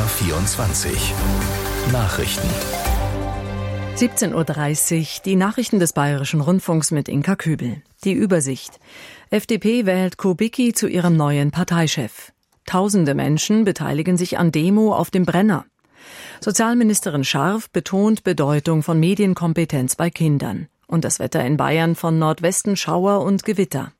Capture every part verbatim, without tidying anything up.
R vierundzwanzig Nachrichten. siebzehn Uhr dreißig, die Nachrichten des Bayerischen Rundfunks mit Inka Kübel. Die Übersicht. F D P wählt Kubicki zu ihrem neuen Parteichef. Tausende Menschen beteiligen sich an Demo auf dem Brenner. Sozialministerin Scharf betont Bedeutung von Medienkompetenz bei Kindern. Und das Wetter in Bayern von Nordwesten Schauer und Gewitter.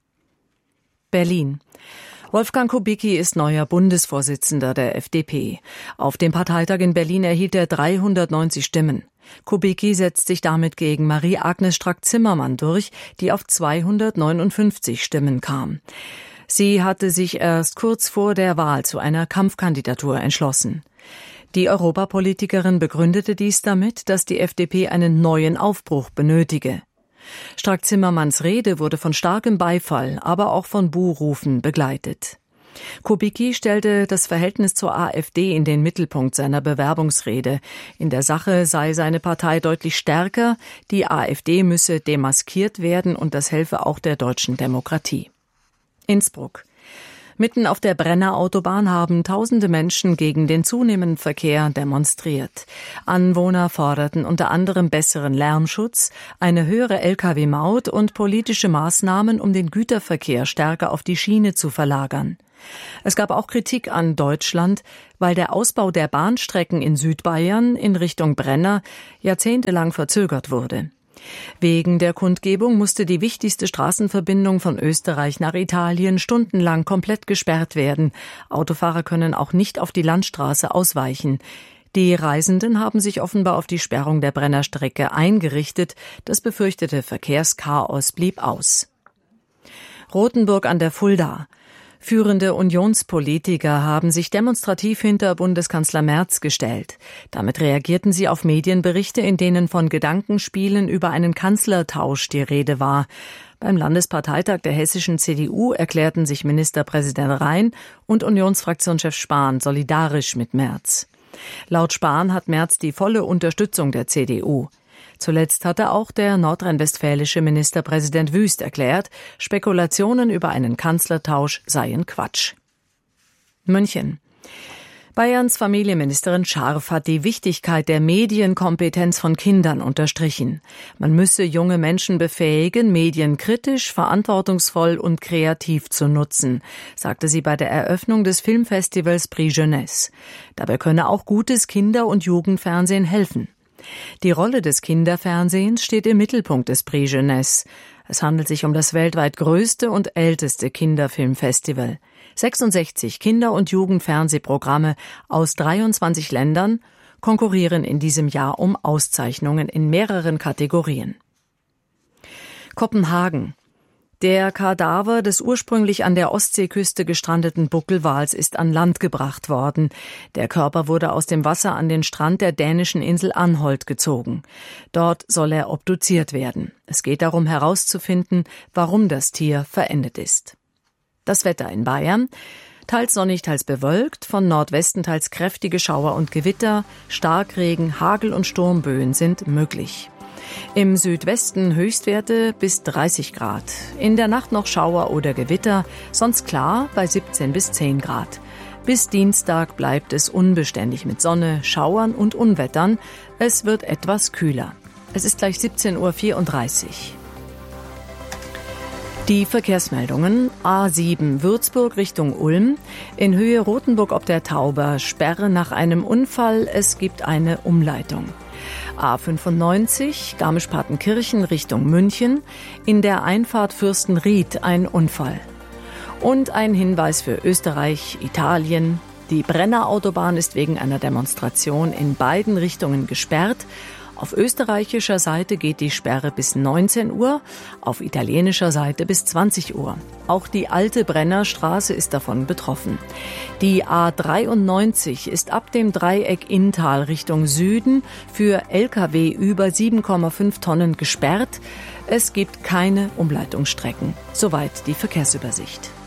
Berlin. Wolfgang Kubicki ist neuer Bundesvorsitzender der F D P. Auf dem Parteitag in Berlin erhielt er dreihundertneunzig Stimmen. Kubicki setzt sich damit gegen Marie-Agnes Strack-Zimmermann durch, die auf zweihundertneunundfünfzig Stimmen kam. Sie hatte sich erst kurz vor der Wahl zu einer Kampfkandidatur entschlossen. Die Europapolitikerin begründete dies damit, dass die F D P einen neuen Aufbruch benötige. Strack-Zimmermanns Rede wurde von starkem Beifall, aber auch von Buhrufen begleitet. Kubicki stellte das Verhältnis zur AfD in den Mittelpunkt seiner Bewerbungsrede. In der Sache sei seine Partei deutlich stärker, die AfD müsse demaskiert werden und das helfe auch der deutschen Demokratie. Innsbruck. Mitten auf der Brenner-Autobahn haben tausende Menschen gegen den zunehmenden Verkehr demonstriert. Anwohner forderten unter anderem besseren Lärmschutz, eine höhere L K W-Maut und politische Maßnahmen, um den Güterverkehr stärker auf die Schiene zu verlagern. Es gab auch Kritik an Deutschland, weil der Ausbau der Bahnstrecken in Südbayern in Richtung Brenner jahrzehntelang verzögert wurde. Wegen der Kundgebung musste die wichtigste Straßenverbindung von Österreich nach Italien stundenlang komplett gesperrt werden. Autofahrer können auch nicht auf die Landstraße ausweichen. Die Reisenden haben sich offenbar auf die Sperrung der Brennerstrecke eingerichtet. Das befürchtete Verkehrschaos blieb aus. Rothenburg an der Fulda. Führende Unionspolitiker haben sich demonstrativ hinter Bundeskanzler Merz gestellt. Damit reagierten sie auf Medienberichte, in denen von Gedankenspielen über einen Kanzlertausch die Rede war. Beim Landesparteitag der hessischen C D U erklärten sich Ministerpräsident Rhein und Unionsfraktionschef Spahn solidarisch mit Merz. Laut Spahn hat Merz die volle Unterstützung der C D U. Zuletzt hatte auch der nordrhein-westfälische Ministerpräsident Wüst erklärt, Spekulationen über einen Kanzlertausch seien Quatsch. München. Bayerns Familienministerin Scharf hat die Wichtigkeit der Medienkompetenz von Kindern unterstrichen. Man müsse junge Menschen befähigen, Medien kritisch, verantwortungsvoll und kreativ zu nutzen, sagte sie bei der Eröffnung des Filmfestivals Prix Jeunesse. Dabei könne auch gutes Kinder- und Jugendfernsehen helfen. Die Rolle des Kinderfernsehens steht im Mittelpunkt des Prix Jeunesse. Es handelt sich um das weltweit größte und älteste Kinderfilmfestival. sechsundsechzig Kinder- und Jugendfernsehprogramme aus dreiundzwanzig Ländern konkurrieren in diesem Jahr um Auszeichnungen in mehreren Kategorien. Kopenhagen. Der Kadaver des ursprünglich an der Ostseeküste gestrandeten Buckelwals ist an Land gebracht worden. Der Körper wurde aus dem Wasser an den Strand der dänischen Insel Anholt gezogen. Dort soll er obduziert werden. Es geht darum herauszufinden, warum das Tier verendet ist. Das Wetter in Bayern. Teils sonnig, teils bewölkt, von Nordwesten teils kräftige Schauer und Gewitter, Starkregen, Hagel und Sturmböen sind möglich. Im Südwesten Höchstwerte bis dreißig Grad. In der Nacht noch Schauer oder Gewitter, sonst klar bei siebzehn bis zehn Grad. Bis Dienstag bleibt es unbeständig mit Sonne, Schauern und Unwettern. Es wird etwas kühler. Es ist gleich siebzehn Uhr vierunddreißig. Die Verkehrsmeldungen. A sieben Würzburg Richtung Ulm. In Höhe Rothenburg ob der Tauber. Sperre nach einem Unfall. Es gibt eine Umleitung. A fünfundneunzig Garmisch-Partenkirchen Richtung München. In der Einfahrt Fürstenried ein Unfall. Und ein Hinweis für Österreich, Italien. Die Brenner-Autobahn ist wegen einer Demonstration in beiden Richtungen gesperrt. Auf österreichischer Seite geht die Sperre bis neunzehn Uhr, auf italienischer Seite bis zwanzig Uhr. Auch die alte Brennerstraße ist davon betroffen. Die A dreiundneunzig ist ab dem Dreieck Inntal Richtung Süden für L K W über sieben Komma fünf Tonnen gesperrt. Es gibt keine Umleitungsstrecken. Soweit die Verkehrsübersicht.